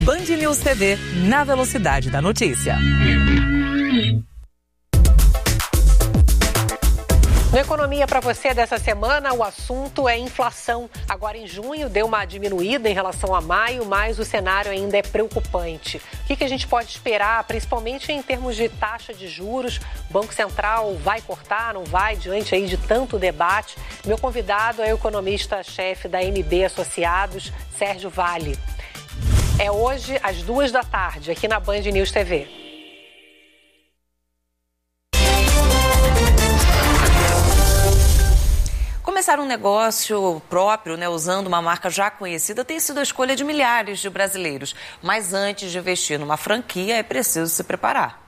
Band News TV, na velocidade da notícia. Na Economia para você dessa semana, o assunto é inflação. Agora em junho deu uma diminuída em relação a maio, mas o cenário ainda é preocupante. O que a gente pode esperar, principalmente em termos de taxa de juros? O Banco Central vai cortar, não vai, diante aí de tanto debate? Meu convidado é o economista-chefe da MB Associados, Sérgio Vale. É hoje, às 14h, aqui na Band News TV. Começar um negócio próprio, usando uma marca já conhecida, tem sido a escolha de milhares de brasileiros. Mas antes de investir numa franquia, é preciso se preparar.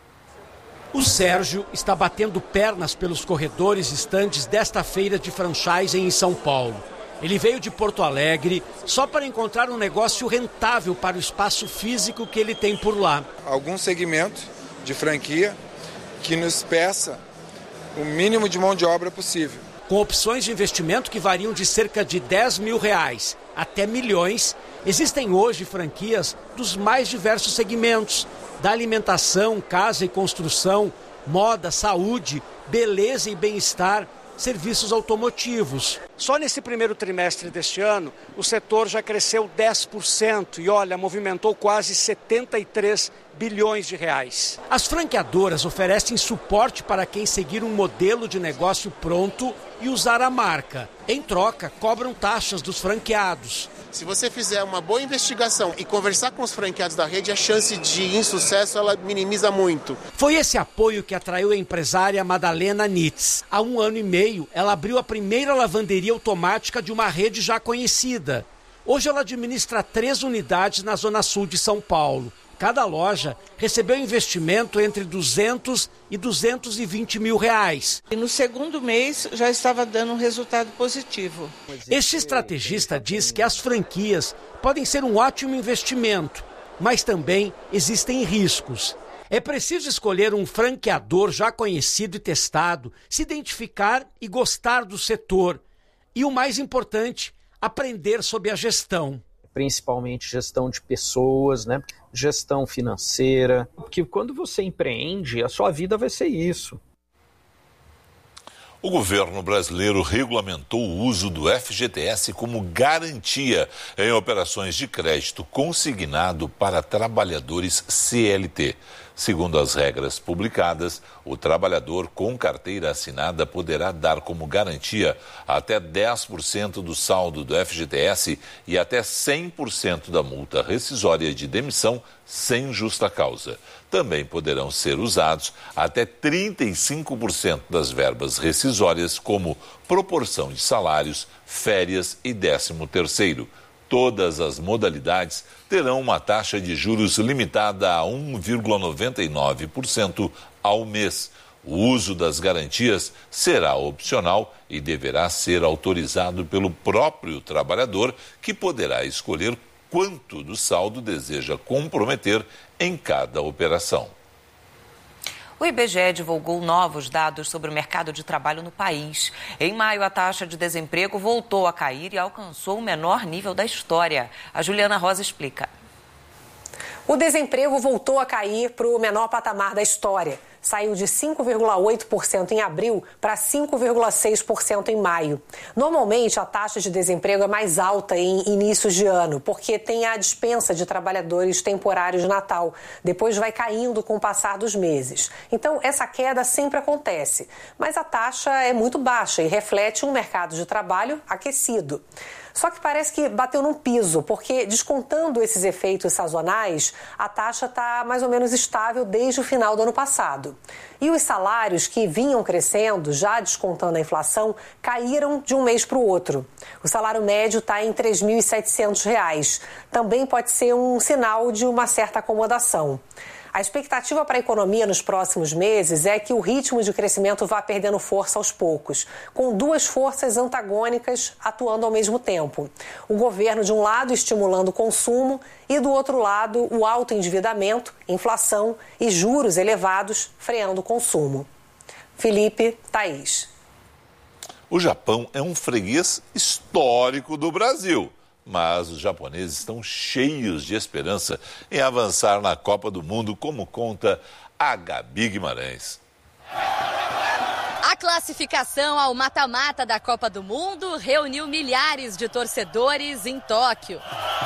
O Sérgio está batendo pernas pelos corredores e estandes desta feira de franchising em São Paulo. Ele veio de Porto Alegre só para encontrar um negócio rentável para o espaço físico que ele tem por lá. Algum segmento de franquia que nos peça o mínimo de mão de obra possível. Com opções de investimento que variam de cerca de R$10 mil até milhões, existem hoje franquias dos mais diversos segmentos, da alimentação, casa e construção, moda, saúde, beleza e bem-estar, serviços automotivos. Só nesse primeiro trimestre deste ano, o setor já cresceu 10% e, movimentou quase 73 bilhões de reais. As franqueadoras oferecem suporte para quem seguir um modelo de negócio pronto e usar a marca. Em troca, cobram taxas dos franqueados. Se você fizer uma boa investigação e conversar com os franqueados da rede, a chance de insucesso ela minimiza muito. Foi esse apoio que atraiu a empresária Madalena Nitz. Há 1 ano e meio, ela abriu a primeira lavanderia automática de uma rede já conhecida. Hoje ela administra 3 unidades na zona sul de São Paulo. Cada loja recebeu investimento entre 200 e 220 mil reais. E no segundo mês já estava dando um resultado positivo. Este estrategista diz que as franquias podem ser um ótimo investimento, mas também existem riscos. É preciso escolher um franqueador já conhecido e testado, se identificar e gostar do setor. E o mais importante, aprender sobre a gestão. Principalmente gestão de pessoas, gestão financeira, porque quando você empreende, a sua vida vai ser isso. O governo brasileiro regulamentou o uso do FGTS como garantia em operações de crédito consignado para trabalhadores CLT. Segundo as regras publicadas, o trabalhador com carteira assinada poderá dar como garantia até 10% do saldo do FGTS e até 100% da multa rescisória de demissão sem justa causa. Também poderão ser usados até 35% das verbas rescisórias como proporção de salários, férias e 13º. Todas as modalidades terão uma taxa de juros limitada a 1,99% ao mês. O uso das garantias será opcional e deverá ser autorizado pelo próprio trabalhador, que poderá escolher quanto do saldo deseja comprometer em cada operação. O IBGE divulgou novos dados sobre o mercado de trabalho no país. Em maio, a taxa de desemprego voltou a cair e alcançou o menor nível da história. A Juliana Rosa explica. O desemprego voltou a cair para o menor patamar da história. Saiu de 5,8% em abril para 5,6% em maio. Normalmente, a taxa de desemprego é mais alta em inícios de ano, porque tem a dispensa de trabalhadores temporários de Natal. Depois vai caindo com o passar dos meses. Então, essa queda sempre acontece. Mas a taxa é muito baixa e reflete um mercado de trabalho aquecido. Só que parece que bateu num piso, porque descontando esses efeitos sazonais, a taxa está mais ou menos estável desde o final do ano passado. E os salários que vinham crescendo, já descontando a inflação, caíram de um mês para o outro. O salário médio está em R$ 3.700. Também pode ser um sinal de uma certa acomodação. A expectativa para a economia nos próximos meses é que o ritmo de crescimento vá perdendo força aos poucos, com duas forças antagônicas atuando ao mesmo tempo. O governo, de um lado, estimulando o consumo e, do outro lado, o alto endividamento, inflação e juros elevados freando o consumo. Felipe, Thaís. O Japão é um freguês histórico do Brasil. Mas os japoneses estão cheios de esperança em avançar na Copa do Mundo, como conta a Gabi Guimarães. A classificação ao mata-mata da Copa do Mundo reuniu milhares de torcedores em Tóquio.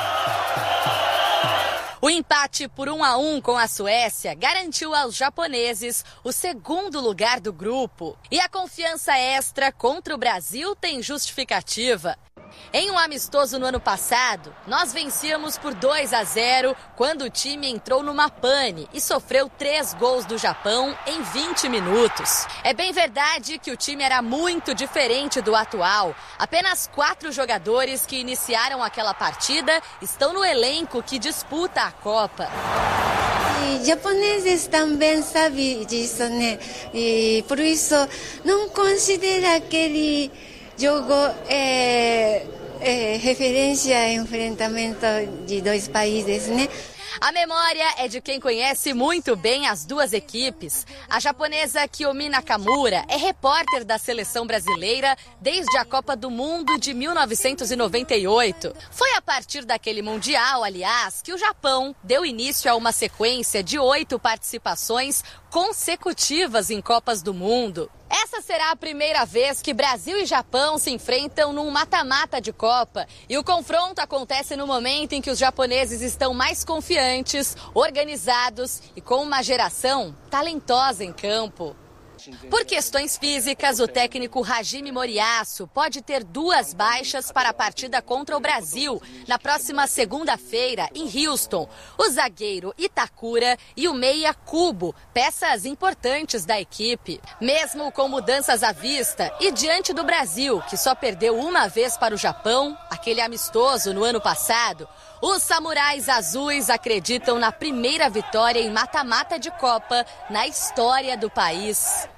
O empate por 1-1 com a Suécia garantiu aos japoneses o segundo lugar do grupo. E a confiança extra contra o Brasil tem justificativa. Em um amistoso no ano passado, nós vencíamos por 2-0 quando o time entrou numa pane e sofreu 3 gols do Japão em 20 minutos. É bem verdade que o time era muito diferente do atual. Apenas 4 jogadores que iniciaram aquela partida estão no elenco que disputa a Copa. Os japoneses também sabem disso, né? E por isso não considera aquele jogo referência ao enfrentamento de 2 países, né? A memória é de quem conhece muito bem as duas equipes. A japonesa Kiyomi Nakamura é repórter da seleção brasileira desde a Copa do Mundo de 1998. Foi a partir daquele Mundial, aliás, que o Japão deu início a uma sequência de 8 participações consecutivas em Copas do Mundo. Essa será a primeira vez que Brasil e Japão se enfrentam num mata-mata de Copa. E o confronto acontece no momento em que os japoneses estão mais confiantes, organizados e com uma geração talentosa em campo. Por questões físicas, o técnico Hajime Moriyasu pode ter 2 baixas para a partida contra o Brasil, na próxima segunda-feira, em Houston. O zagueiro Itakura e o meia Kubo, peças importantes da equipe. Mesmo com mudanças à vista e diante do Brasil, que só perdeu uma vez para o Japão, aquele amistoso no ano passado, os samurais azuis acreditam na primeira vitória em mata-mata de Copa na história do país.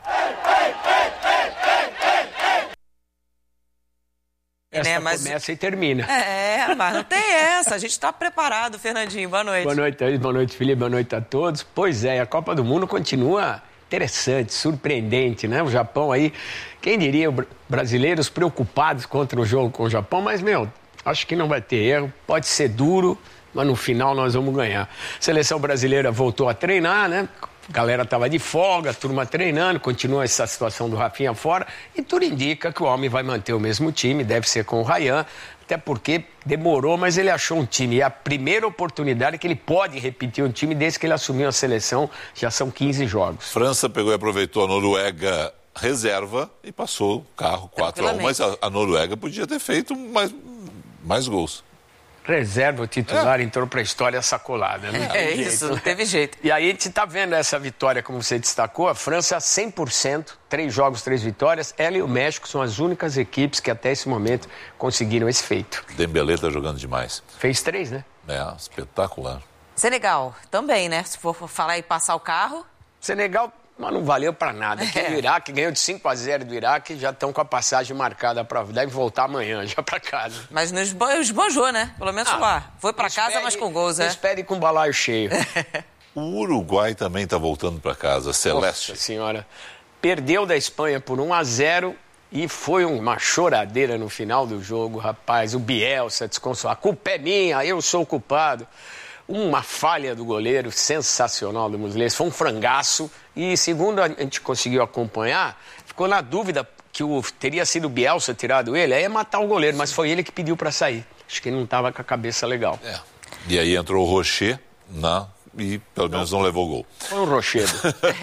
Essa mas começa e termina. Mas não tem essa. A gente está preparado, Fernandinho. Boa noite. Boa noite, Thaís. Boa noite, Felipe. Boa noite a todos. Pois é, a Copa do Mundo continua interessante, surpreendente, né? O Japão aí, quem diria, brasileiros preocupados contra o jogo com o Japão, mas, acho que não vai ter erro, pode ser duro, mas no final nós vamos ganhar. A seleção brasileira voltou a treinar, né? A galera estava de folga, a turma treinando, continua essa situação do Rafinha fora e tudo indica que o homem vai manter o mesmo time, deve ser com o Ryan, até porque demorou, mas ele achou um time. E é a primeira oportunidade que ele pode repetir um time desde que ele assumiu a seleção, já são 15 jogos. França pegou e aproveitou a Noruega reserva e passou o carro 4-1, mas a Noruega podia ter feito mais gols. Reserva, o titular entrou para a história sacolada. Não não teve jeito. E aí a gente está vendo essa vitória, como você destacou, a França 100%, 3 jogos, 3 vitórias. Ela e o México são as únicas equipes que até esse momento conseguiram esse feito. Dembélé está jogando demais. Fez 3, né? Espetacular. Senegal também, né? Se for falar e passar o carro. Senegal, mas não valeu para nada. O Iraque ganhou de 5-0 do Iraque, já estão com a passagem marcada para deve voltar amanhã já para casa. Mas não esbanjou, né? Pelo menos lá. Foi para casa, mas com gols, espere com o balaio cheio. O Uruguai também está voltando para casa, Celeste. Nossa senhora. Perdeu da Espanha por 1-0 e foi uma choradeira no final do jogo, rapaz. O Bielsa desconsolado. A culpa é minha, eu sou o culpado. Uma falha do goleiro sensacional do Muslera. Foi um frangaço e, segundo a gente conseguiu acompanhar, ficou na dúvida que teria sido o Bielsa tirado ele, aí ia matar o goleiro, mas foi ele que pediu para sair. Acho que ele não estava com a cabeça legal. E aí entrou o Rocher e pelo menos não levou o gol. Foi um Rochedo.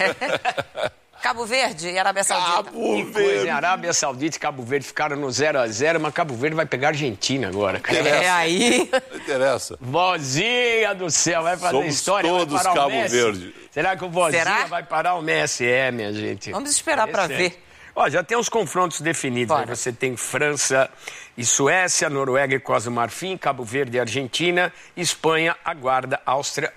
Cabo Verde e Arábia Saudita. Cabo Verde. Arábia Saudita e Cabo Verde ficaram no 0-0, mas Cabo Verde vai pegar a Argentina agora. Aí. Não interessa. Vozinha do céu, vai fazer Somos história, todos vai parar Cabo o Messi. Verde. Será que o Vozinha vai parar o Messi? Minha gente. Vamos esperar para ver. Já tem os confrontos definidos. Né? Você tem França e Suécia, Noruega e Costa do Marfim, Cabo Verde e Argentina, Espanha aguarda Áustria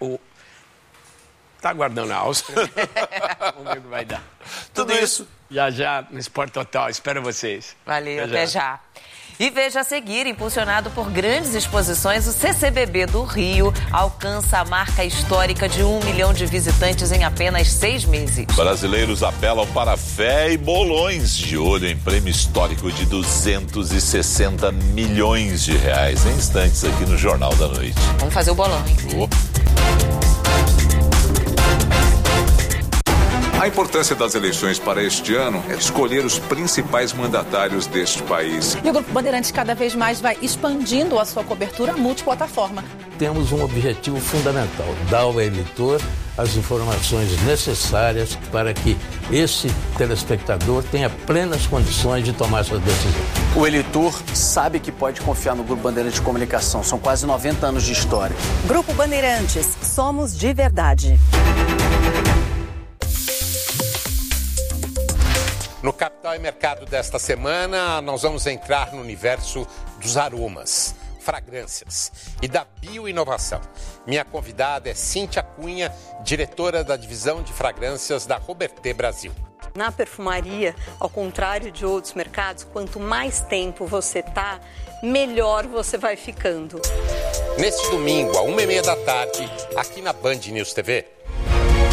Tá aguardando a Áustria. Vamos ver o que vai dar. Tudo isso já no Sport Total. Espero vocês. Valeu, até já. E veja a seguir, impulsionado por grandes exposições, o CCBB do Rio alcança a marca histórica de 1 milhão de visitantes em apenas 6 meses. Brasileiros apelam para fé e bolões, de olho em prêmio histórico de 260 milhões de reais. Em instantes aqui no Jornal da Noite. Vamos fazer o bolão, hein? A importância das eleições para este ano é escolher os principais mandatários deste país. E o Grupo Bandeirantes cada vez mais vai expandindo a sua cobertura multiplataforma. Temos um objetivo fundamental, dar ao eleitor as informações necessárias para que esse telespectador tenha plenas condições de tomar sua decisão. O eleitor sabe que pode confiar no Grupo Bandeirantes de Comunicação. São quase 90 anos de história. Grupo Bandeirantes, somos de verdade. No Capital e Mercado desta semana, nós vamos entrar no universo dos aromas, fragrâncias e da bioinovação. Minha convidada é Cíntia Cunha, diretora da divisão de fragrâncias da Robertet Brasil. Na perfumaria, ao contrário de outros mercados, quanto mais tempo você tá, melhor você vai ficando. Neste domingo, à 1h30 da tarde, aqui na Band News TV.